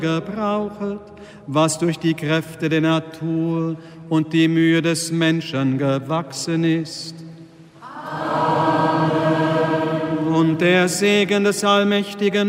gebrauchet, was durch die Kräfte der Natur und die Mühe des Menschen gewachsen ist. Amen. Und der Segen des allmächtigen